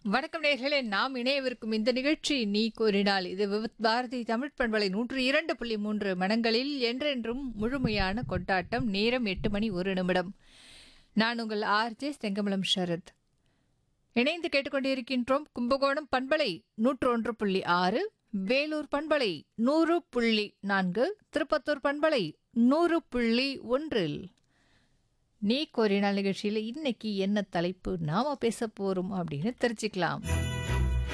வணக்கம் நேயர்களே, நாம் இணையவிருக்கும் இந்த நிகழ்ச்சி நீ கூறினால் இது விவித் பாரதி தமிழ் பண்பலை 102.3 மனங்களில் என்றென்றும் முழுமையான கொண்டாட்டம். நேரம் 8 மணி 1 நிமிடம். நான் உங்கள் ஆர்ஜே செங்கமலம் ஷரத். இணைந்து கேட்டுக்கொண்டிருக்கின்றோம் கும்பகோணம் பண்பலை 101.6, வேலூர் பண்பலை 100.4, திருப்பத்தூர் பண்பலை 100.1. நீ கோரினால் நிகழ்ச்சியில் இன்னைக்கு என்ன தலைப்பு நாம பேச போறோம் அப்படின்னு தெரிஞ்சுக்கலாம்.